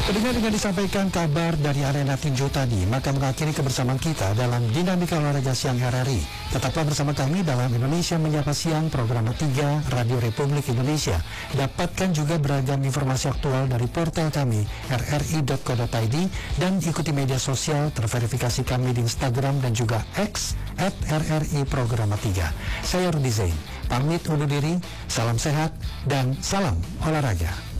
Pendengar, dengan disampaikan kabar dari arena tinju tadi, maka mengakhiri kebersamaan kita dalam Dinamika Olahraga Siang RRI. Tetaplah bersama kami dalam Indonesia Menyapa Siang, program 3 Radio Republik Indonesia. Dapatkan juga beragam informasi aktual dari portal kami rri.co.id dan ikuti media sosial terverifikasi kami di Instagram dan juga X @RRI Program 3. Saya Rudi Zain, pamit undur diri, salam sehat dan salam olahraga.